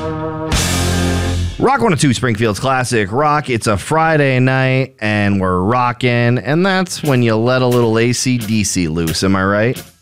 Rock 102 Springfield's Classic Rock. It's a Friday night and we're rocking, and that's when you let a little AC/DC loose, am I right?